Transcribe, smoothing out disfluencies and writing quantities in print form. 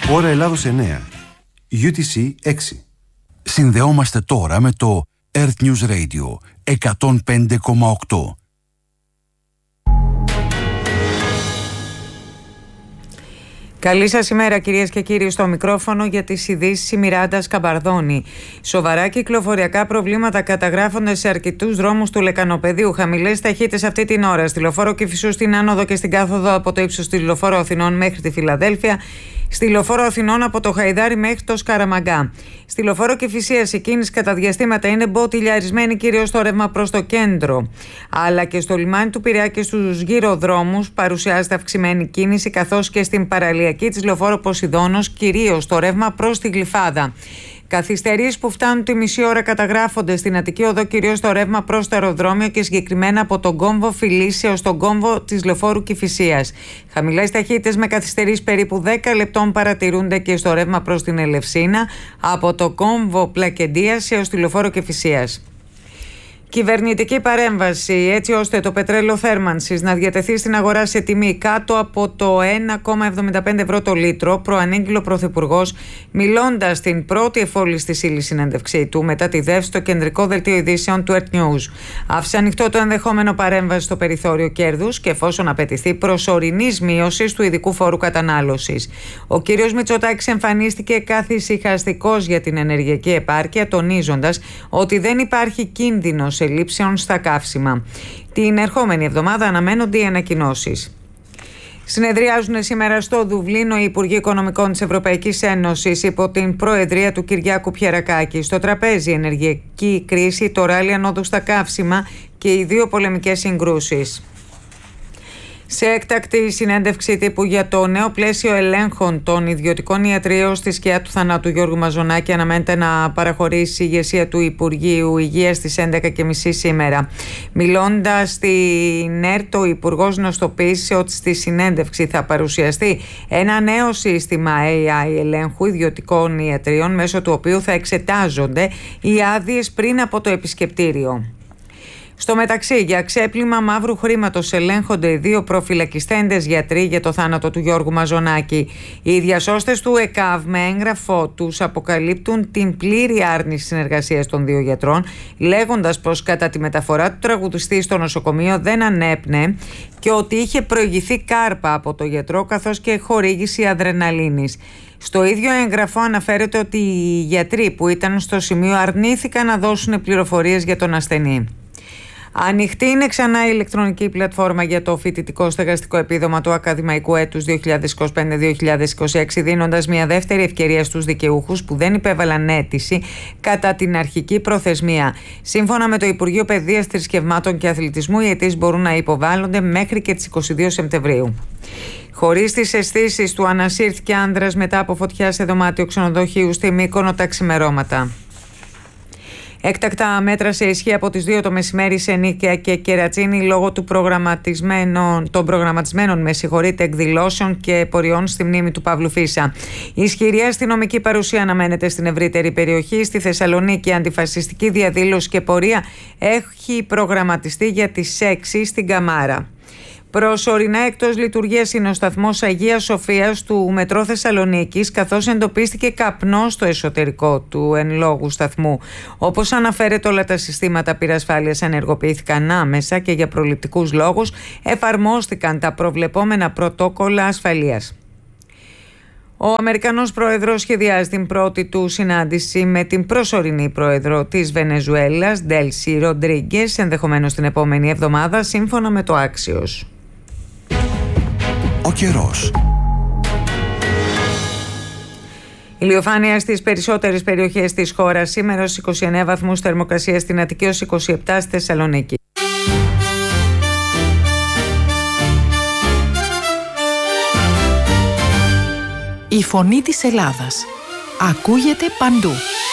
Ώρα Ελλάδος 9. UTC 6. Συνδεόμαστε τώρα με το Earth News Radio 105,8. Καλή σας ημέρα, κυρίες και κύριοι, στο μικρόφωνο για τις ειδήσεις η Μιράντα Σκαμπαρδόνη. Σοβαρά κυκλοφοριακά προβλήματα καταγράφονται σε αρκετούς δρόμους του Λεκανοπεδίου. Χαμηλές ταχύτητες αυτή την ώρα. Στη λεωφόρο Κηφισού στην άνοδο και στην κάθοδο από το ύψος της λεωφόρου Αθηνών μέχρι τη Φιλαδέλφια. Στη λεωφόρο Αθηνών από το Χαϊδάρι μέχρι το Σκαραμαγκά. Στη λεωφόρο Κηφισίας η κίνηση κατά διαστήματα είναι μποτιλιαρισμένη, κυρίως στο ρεύμα προς το κέντρο. Αλλά και στο λιμάνι του Πειραιά και στους γύρω δρόμους παρουσιάζεται αυξημένη κίνηση, καθώς και στην παραλιακή της λεωφόρου Ποσειδώνος, κυρίως το ρεύμα προς τη Γλυφάδα. Καθυστερήσεις που φτάνουν τη μισή ώρα καταγράφονται στην Αττική Οδό, κυρίως το ρεύμα προς το αεροδρόμιο και συγκεκριμένα από τον κόμβο Φιλής έως τον κόμβο της λεωφόρου Κηφισίας. Χαμηλές ταχύτητες με καθυστερήσεις περίπου 10 λεπτών παρατηρούνται και στο ρεύμα προς την Ελευσίνα από το κόμβο Πλακεντίας έως τη λεωφόρο Κηφισίας. Κυβερνητική παρέμβαση έτσι ώστε το πετρέλαιο θέρμανσης να διατεθεί στην αγορά σε τιμή κάτω από το 1,75 ευρώ το λίτρο, προανήγγειλε ο Πρωθυπουργός, μιλώντας στην πρώτη εφόλης της ύλης συνέντευξή του μετά τη ΔΕΦ στο κεντρικό δελτίο ειδήσεων του Earth News. Άφησε ανοιχτό το ενδεχόμενο παρέμβαση στο περιθώριο κέρδους και εφόσον απαιτηθεί προσωρινής μείωσης του ειδικού φόρου κατανάλωσης. Ο κ. Μητσοτάκης εμφανίστηκε καθησυχαστικός για την ενεργειακή επάρκεια, τονίζοντας ότι δεν υπάρχει κίνδυνος ελλείψεων στα καύσιμα. Την ερχόμενη εβδομάδα αναμένονται οι ανακοινώσεις. Συνεδριάζουν σήμερα στο Δουβλίνο οι Υπουργοί Οικονομικών της Ευρωπαϊκής Ένωσης υπό την προεδρία του Κυριάκου Πιερακάκη. Στο τραπέζι η ενεργειακή κρίση, το ράλι ανόδου στα καύσιμα και οι δύο πολεμικές συγκρούσεις. Σε έκτακτη συνέντευξη τύπου για το νέο πλαίσιο ελέγχων των ιδιωτικών ιατρίων στη σκιά του θανάτου Γιώργου Μαζονάκη αναμένεται να παραχωρήσει η ηγεσία του Υπουργείου Υγείας στις 11.30 σήμερα. Μιλώντας στην ΕΡΤ, ο Υπουργός νοστοποίησε ότι στη συνέντευξη θα παρουσιαστεί ένα νέο σύστημα AI ελέγχου ιδιωτικών ιατρίων, μέσω του οποίου θα εξετάζονται οι άδειες πριν από το επισκεπτήριο. Στο μεταξύ, για ξέπλυμα μαύρου χρήματος ελέγχονται οι δύο προφυλακιστέντες γιατροί για το θάνατο του Γιώργου Μαζονάκη. Οι διασώστες του ΕΚΑΒ με έγγραφό τους αποκαλύπτουν την πλήρη άρνηση συνεργασίας των δύο γιατρών, λέγοντας πως κατά τη μεταφορά του τραγουδιστή στο νοσοκομείο δεν ανέπνεε και ότι είχε προηγηθεί κάρπα από το γιατρό, καθώς και χορήγηση αδρεναλίνης. Στο ίδιο έγγραφο αναφέρεται ότι οι γιατροί που ήταν στο σημείο αρνήθηκαν να δώσουν πληροφορίες για τον ασθενή. Ανοιχτή είναι ξανά η ηλεκτρονική πλατφόρμα για το φοιτητικό στεγαστικό επίδομα του ακαδημαϊκού έτους 2025-2026, δίνοντας μια δεύτερη ευκαιρία στους δικαιούχους που δεν υπέβαλαν αίτηση κατά την αρχική προθεσμία. Σύμφωνα με το Υπουργείο Παιδείας, Θρησκευμάτων και Αθλητισμού, οι αιτήσεις μπορούν να υποβάλλονται μέχρι και τις 22 Σεπτεμβρίου. Χωρίς τις αισθήσεις του, ανασύρθηκε άνδρας μετά από φωτιά σε δωμάτιο ξενοδοχείου στη Μύκονο τα ξημερώματα. Έκτακτα μέτρα σε ισχύ από τις 2 το μεσημέρι σε Νίκαια και Κερατσίνη λόγω των προγραμματισμένων εκδηλώσεων και πορειών στη μνήμη του Παύλου Φίσα. Η ισχυρή αστυνομική παρουσία αναμένεται στην ευρύτερη περιοχή. Στη Θεσσαλονίκη, αντιφασιστική διαδήλωση και πορεία έχει προγραμματιστεί για τις 6 στην Καμάρα. Προσωρινά εκτός λειτουργίας είναι ο σταθμός Αγίας Σοφίας του Μετρό Θεσσαλονίκης, καθώς εντοπίστηκε καπνό στο εσωτερικό του εν λόγου σταθμού. Όπως αναφέρεται, όλα τα συστήματα πυρασφάλειας ενεργοποιήθηκαν άμεσα και για προληπτικούς λόγους εφαρμόστηκαν τα προβλεπόμενα πρωτόκολλα ασφαλείας. Ο Αμερικανός πρόεδρος σχεδιάζει την πρώτη του συνάντηση με την προσωρινή πρόεδρο της Βενεζουέλας, Ντέλσι Ροντρίγκες, ενδεχομένως την επόμενη εβδομάδα, σύμφωνα με το Axios. Ο καιρός. Ηλιοφάνεια στις περισσότερες περιοχές της χώρας σήμερα, ως 29 βαθμούς θερμοκρασία στην Αττική, ως 27 στη Θεσσαλονίκη. Η φωνή της Ελλάδας ακούγεται παντού.